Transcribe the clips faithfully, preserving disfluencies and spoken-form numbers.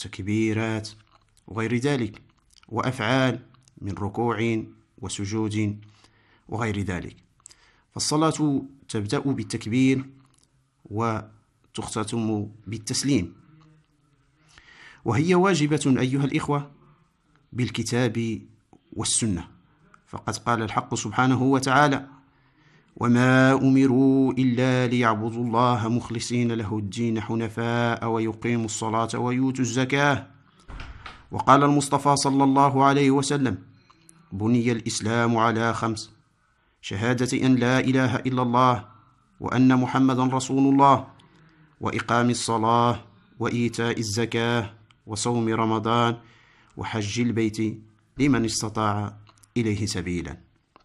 تكبيرات وغير ذلك، وأفعال من ركوع وسجود وغير ذلك. فالصلاة تبدأ بالتكبير وتختتم بالتسليم، وهي واجبة أيها الإخوة بالكتاب والسنة، فقد قال الحق سبحانه وتعالى: وما أمروا إلا ليعبدوا الله مخلصين له الدين حنفاء ويقيموا الصلاة ويؤتوا الزكاة. وقال المصطفى صلى الله عليه وسلم: بني الإسلام على خمس: شهادة أن لا إله إلا الله وأن محمدا رسول الله، وإقام الصلاة، وإيتاء الزكاة، وصوم رمضان، وحج البيت لمن استطاع إليه سبيلا.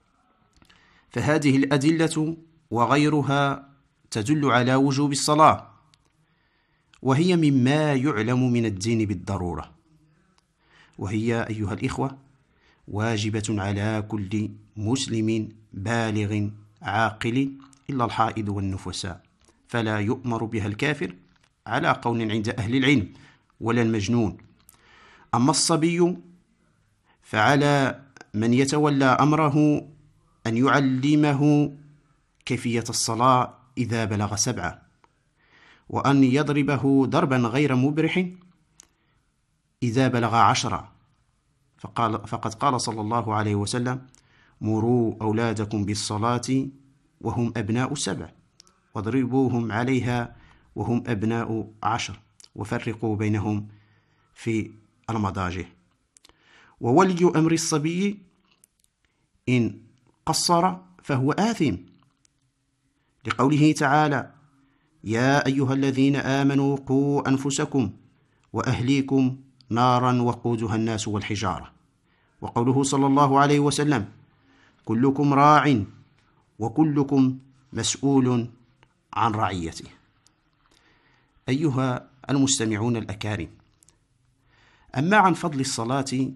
فهذه الأدلة وغيرها تدل على وجوب الصلاة، وهي مما يعلم من الدين بالضرورة، وهي أيها الإخوة واجبة على كل مسلم بالغ عاقل إلا الحائض والنفساء، فلا يؤمر بها الكافر على قول عند أهل العلم، ولا المجنون. أما الصبي فعلى من يتولى أمره أن يعلمه كيفية الصلاة إذا بلغ سبعة، وأن يضربه ضربا غير مبرح إذا بلغ عشرة، فقال فقد قال صلى الله عليه وسلم: مروا أولادكم بالصلاة وهم أبناء سبع، واضربوهم عليها وهم أبناء عشر، وفرقوا بينهم في المضاجع. وولي أمر الصبي إن قصر فهو آثم، لقوله تعالى: يا أيها الذين آمنوا قوا أنفسكم وأهليكم نارا وقودها الناس والحجارة. وقوله صلى الله عليه وسلم: كلكم راع وكلكم مسؤول عن رعيته. أيها المستمعون الأكارم، أما عن فضل الصلاة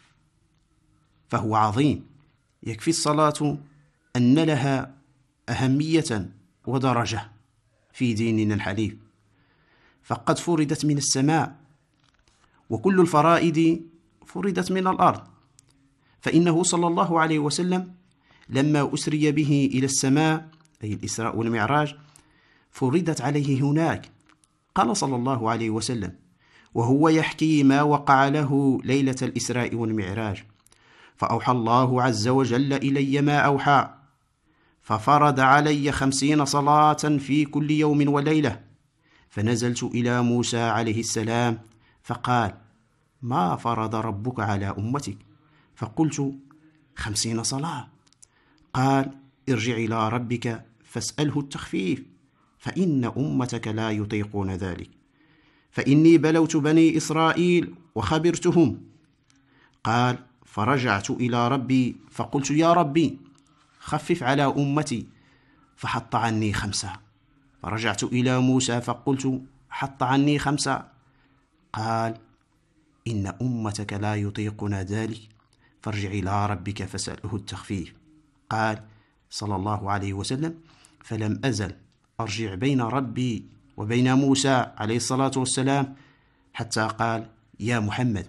فهو عظيم. يكفي الصلاة أن لها أهمية ودرجة في ديننا الحنيف، فقد فرضت من السماء، وكل الفرائض فرضت من الأرض. فإنه صلى الله عليه وسلم لما أسري به إلى السماء، أي الإسراء والمعراج، فرضت عليه هناك. قال صلى الله عليه وسلم وهو يحكي ما وقع له ليلة الإسراء والمعراج: فأوحى الله عز وجل إلي ما أوحى، ففرض علي خمسين صلاة في كل يوم وليلة. فنزلت إلى موسى عليه السلام فقال: ما فرض ربك على أمتك؟ فقلت: خمسين صلاة. قال: ارجع إلى ربك فاسأله التخفيف، فإن أمتك لا يطيقون ذلك، فإني بلوت بني إسرائيل وخبرتهم. قال: فرجعت إلى ربي فقلت: يا ربي خفف على أمتي، فحط عني خمسة. فرجعت إلى موسى فقلت: حط عني خمسة. قال: إن أمتك لا يطيقون ذلك، فارجع إلى ربك فاسأله التخفيف. قال صلى الله عليه وسلم: فلم أزل أرجع بين ربي وبين موسى عليه الصلاة والسلام حتى قال: يا محمد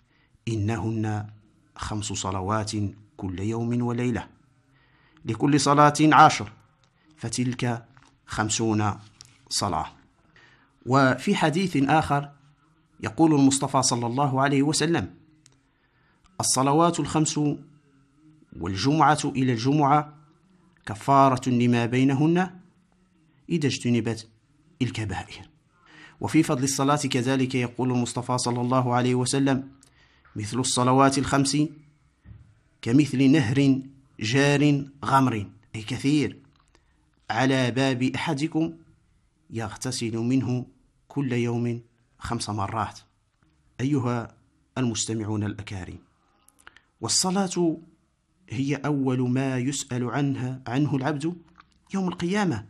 إنهن خمس صلوات كل يوم وليلة، لكل صلاة عشر، فتلك خمسون صلاة. وفي حديث آخر يقول المصطفى صلى الله عليه وسلم: الصلوات الخمس والجمعة إلى الجمعة كفارة لما بينهن إذا اجتنبت الكبائر. وفي فضل الصلاة كذلك يقول المصطفى صلى الله عليه وسلم: مثل الصلوات الخمس كمثل نهر جار غمر، أي كثير، على باب أحدكم يغتسل منه كل يوم خمس مرات. أيها المستمعون الأكارم، والصلاة هي أول ما يسأل عنها عنه العبد يوم القيامة.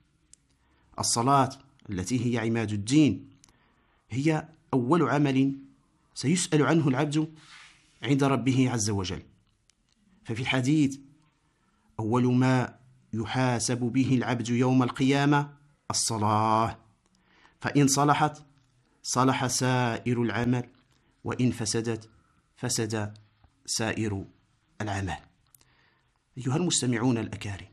الصلاة التي هي عماد الدين هي أول عمل سيسأل عنه العبد عند ربه عز وجل. ففي الحديث: أول ما يحاسب به العبد يوم القيامة الصلاة، فإن صلحت صلح سائر العمل، وإن فسدت فسد سائر العمل. أيها المستمعون الأكارم،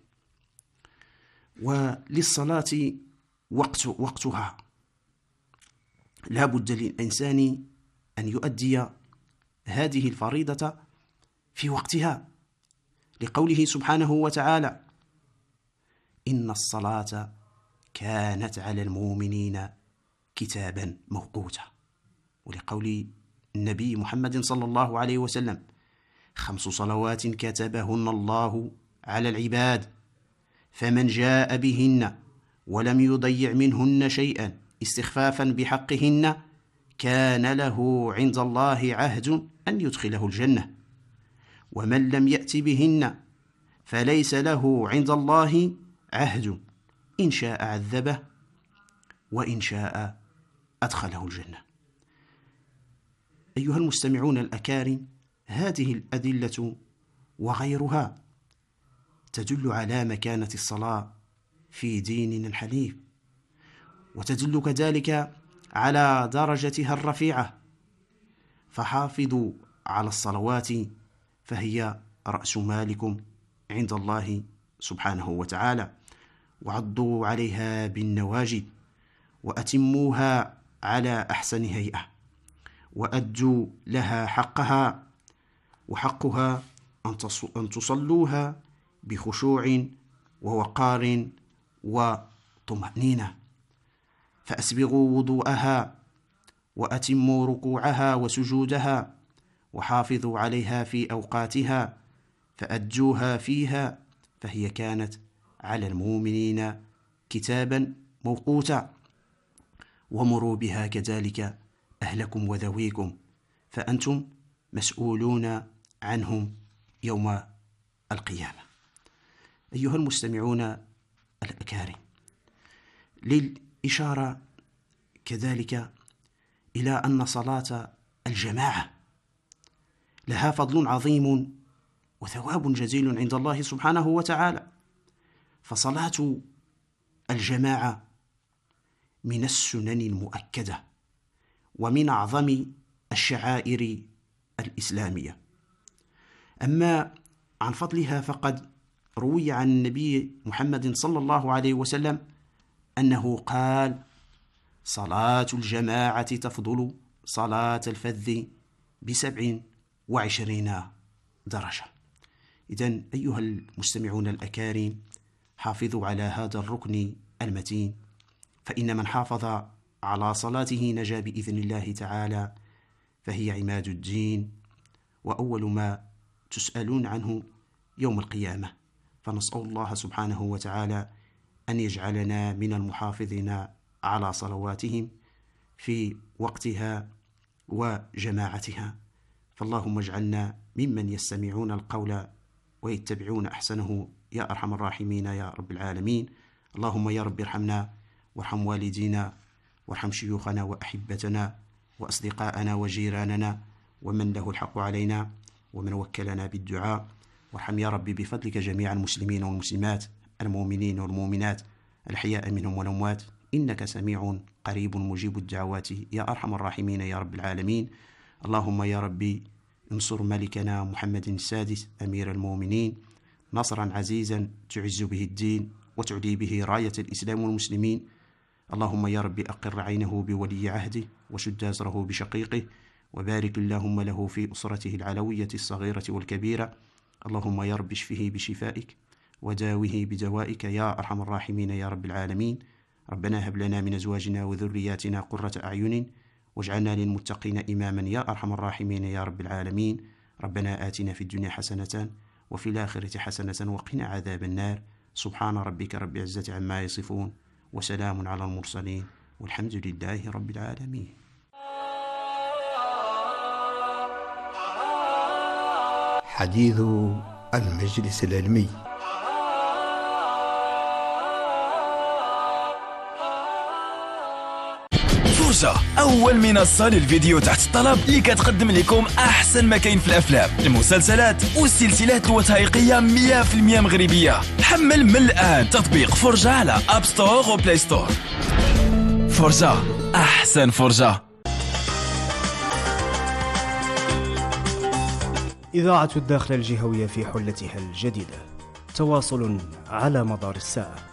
وللصلاة وقت وقتها، لا بد للإنسان أن يؤدي هذه الفريضة في وقتها، لقوله سبحانه وتعالى: إن الصلاة كانت على المؤمنين كتابا موقوتا، ولقول النبي محمد صلى الله عليه وسلم: خمس صلوات كتبهن الله على العباد، فمن جاء بهن ولم يضيع منهن شيئا استخفافا بحقهن كان له عند الله عهد أن يدخله الجنة، ومن لم يأت بهن فليس له عند الله عهد، إن شاء عذبه وإن شاء أدخله الجنة. أيها المستمعون الأكارم، هذه الأدلة وغيرها تدل على مكانة الصلاة في ديننا الحنيف، وتدل كذلك على درجتها الرفيعة، فحافظوا على الصلوات فهي رأس مالكم عند الله سبحانه وتعالى، وعضوا عليها بالنواجذ، وأتموها على أحسن هيئة، وأدوا لها حقها، وحقها أن تصلوها بخشوع ووقار وطمأنينة، فأسبغوا وضوءها، وأتموا ركوعها وسجودها، وحافظوا عليها في أوقاتها، فأدوها فيها، فهي كانت على المؤمنين كتابا موقوتا. ومروا بها كذلك أهلكم وذويكم، فأنتم مسؤولون عنهم يوم القيامة. أيها المستمعون الأكارم، للإشارة كذلك إلى أن صلاة الجماعة لها فضل عظيم وثواب جزيل عند الله سبحانه وتعالى، فصلاة الجماعة من السنن المؤكدة ومن أعظم الشعائر الإسلامية. أما عن فضلها فقد روي عن النبي محمد صلى الله عليه وسلم أنه قال: صلاة الجماعة تفضل صلاة الفذ بسبع وعشرين درجة. إذن أيها المستمعون الأكارم، حافظوا على هذا الركن المتين، فإن من حافظ على صلاته نجا بإذن الله تعالى، فهي عماد الدين وأول ما تسألون عنه يوم القيامة. فنسأل الله سبحانه وتعالى أن يجعلنا من المحافظين على صلواتهم في وقتها وجماعتها، فاللهم اجعلنا ممن يستمعون القول ويتبعون أحسنه يا أرحم الراحمين يا رب العالمين. اللهم يا رب ارحمنا وارحم والدينا وارحم شيوخنا وأحبتنا وأصدقاءنا وجيراننا ومن له الحق علينا ومن وكلنا بالدعاء، وارحم يا رب بفضلك جميع المسلمين والمسلمات المؤمنين والمؤمنات الأحياء منهم والأموات، إنك سميع قريب مجيب الدعوات يا أرحم الراحمين يا رب العالمين. اللهم يا ربي انصر ملكنا محمد السادس أمير المؤمنين نصرا عزيزا تعز به الدين وتعلي به راية الإسلام والمسلمين. اللهم يا ربي أقر عينه بولي عهده وشد أزره بشقيقه، وبارك اللهم له في أسرته العلوية الصغيرة والكبيرة. اللهم يا رب اشفه بشفائك وداوه بدوائك يا أرحم الراحمين يا رب العالمين. ربنا هب لنا من أزواجنا وذرياتنا قرة أعين واجعلنا للمتقين إماما يا أرحم الراحمين يا رب العالمين. ربنا آتنا في الدنيا حسنة وفي الآخرة حسنة وقنا عذاب النار. سبحان ربك رب العزة عما يصفون وسلام على المرسلين والحمد لله رب العالمين. حديث المجلس العلمي. فرجة، أول منصة للفيديو تحت الطلب اللي كتقدم لكم أحسن ما كاين في الأفلام، المسلسلات والسلسلات الوثائقية مية في المية مغربية. حمل من الآن تطبيق فرجة على أب ستور وبلاي ستور. فرجة. أحسن فرجة. إذاعة الداخل الجهوية في حلتها الجديدة، تواصل على مدار الساعة.